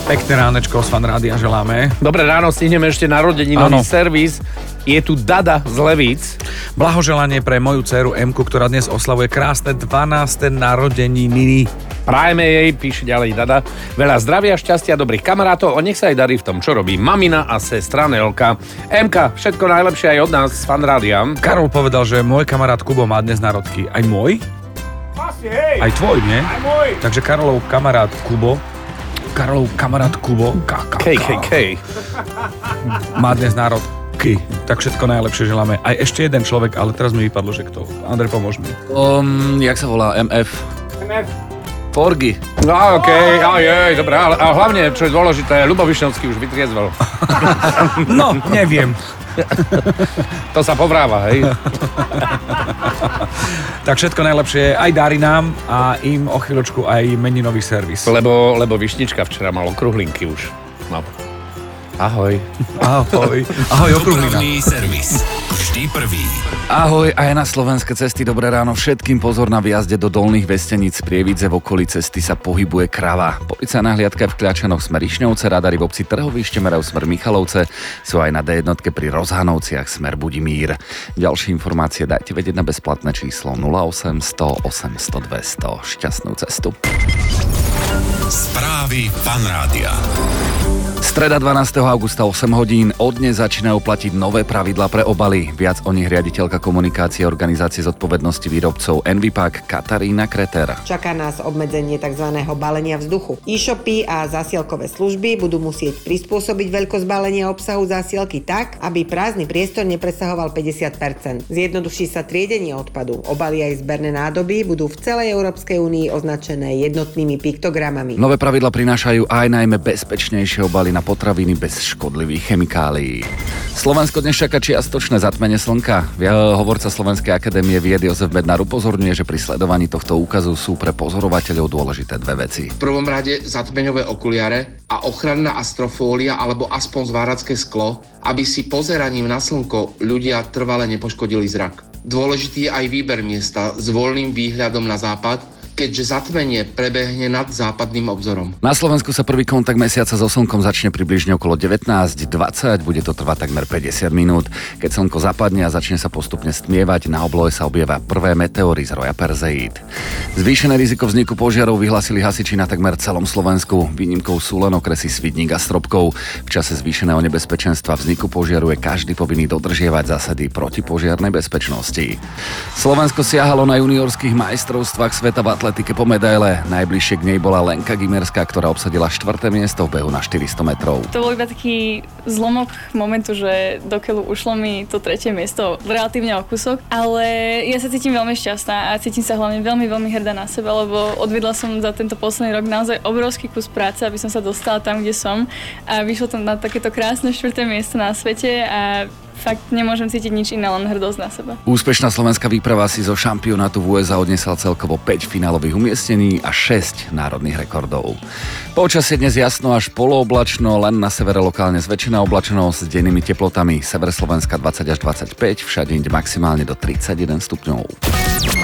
Pekné ránečko z Fan Rádia želáme. Dobré ráno, stihneme ešte narodeninový servis. Je tu Dada z Levíc. Blahoželanie pre moju dceru Emku, ktorá dnes oslavuje krásne 12. narodeniny. Prajme jej, píše ďalej Dada. Veľa zdravia, šťastia, dobrých kamarátov a nech sa aj darí v tom, čo robí mamina a sestra Nelka. Emka, všetko najlepšie aj od nás z Fan Rádia. Karol povedal, že môj kamarát Kubo má dnes narodky. Aj môj? Asi, hej. Aj tvoj, nie? Aj môj. Takže Karolov kamarát Kubo KKK. Má dnes národky. Tak všetko najlepšie želáme. Aj ešte jeden človek, ale teraz mi vypadlo, že kto. Andrej, pomôž mi. Jak sa volá? MF. Forgy. No okej, ojej, dobré, ale hlavne, čo je dôležité, Ľubo Višňovský už vytriezvel. No, neviem. To sa povráva, hej. Tak všetko najlepšie aj dári nám a im o chvíľočku aj meninový servis. Lebo Višnička včera mal okrúhlinky už. No. Ahoj. Ahoj. Ahoj, okrúhlina. Dopravný servis. Vždy prvý. Ahoj, aj na slovenské cesty dobré ráno všetkým. Pozor na výjazde do Dolných Vesteníc Prievidze, v okolí cesty sa pohybuje krava. Policajná hliadka v Kľačanoch smer Išňovce, radary v obci Trhovište merajú smer Michalovce, sú aj na D1 pri Rozhanovciach smer Budimír. Ďalšie informácie dajte vedieť na bezplatné číslo 08 100 800 200. Šťastnú cestu. Správy Fan Rádia. Streda 12. augusta 8 hodín. Od dnes začínajú platiť nové pravidlá pre obaly. Viac o nich riaditeľka komunikácie organizácie zodpovednosti výrobcov Envipak Katarína Kreter. Čaká nás obmedzenie tzv. Balenia vzduchu. E-shopy a zásielkové služby budú musieť prispôsobiť veľkosť balenia obsahu zásielky tak, aby prázdny priestor nepresahoval 50%. Zjednoduší sa triedenie odpadu. Obaly aj zberné nádoby budú v celej Európskej únii označené jednotnými piktogramami. Nové pravidlá prinášajú aj najmä bezpečnejšie obaly na potraviny bez škodlivých chemikálií. Slovensko dnes čaká čiastočné zatmenie slnka. Hovorca Slovenskej akadémie vied Jozef Bednár upozorňuje, že pri sledovaní tohto úkazu sú pre pozorovateľov dôležité dve veci. V prvom rade zatmeňové okuliare a ochranná astrofólia alebo aspoň zváracké sklo, aby si pozeraním na slnko ľudia trvale nepoškodili zrak. Dôležitý je aj výber miesta s voľným výhľadom na západ, keďže zatmenie prebehne nad západným obzorom. Na Slovensku sa prvý kontakt mesiaca so slnkom začne približne okolo 19:20, bude to trvať takmer 50 minút. Keď slnko zapadne a začne sa postupne stmievať, na oblohe sa objavia prvé meteory z roja Perzeid. Zvýšené riziko vzniku požiarov vyhlásili hasiči na takmer celom Slovensku. Výnimkou sú len okresy Svidník a Stropkov. V čase zvýšeného nebezpečenstva vzniku požiaru je každý povinný dodržiavať zásady protipožiarnej bezpečnosti. Slovensko siahalo na juniorských majstrovstvách sveta v atletike po medaile. Najbližšie k nej bola Lenka Gimerská, ktorá obsadila 4. miesto v behu na 400 metrov. To bol iba taký zlomok momentu, že do keľu ušlo mi to 3. miesto relatívne o kúsok, ale ja sa cítim veľmi šťastná a cítim sa hlavne veľmi, veľmi hrdá na seba, lebo odvedla som za tento posledný rok naozaj obrovský kus práce, aby som sa dostala tam, kde som a vyšlo tam na takéto krásne 4. miesto na svete a fakt nemôžem cítiť nič iné, len hrdosť na seba. Úspešná slovenská výprava si zo šampionátu v USA odnesla celkovo 5 finálových umiestnení a 6 národných rekordov. Počasie dnes jasno až polooblačno, len na severe lokálne zväčšená oblačnosť s dennými teplotami. Sever Slovenska 20 až 25, všade inde maximálne do 31 stupňov.